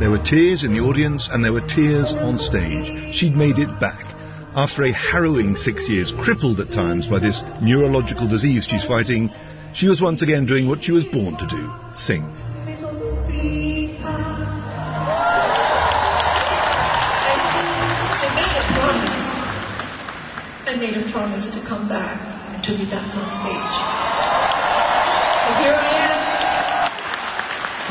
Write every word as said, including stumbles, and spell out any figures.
There were tears in the audience and there were tears on stage. She'd made it back. After a harrowing six years, crippled at times by this neurological disease she's fighting, she was once again doing what she was born to do, sing. I made a promise to come back and to be back on stage. So here I am.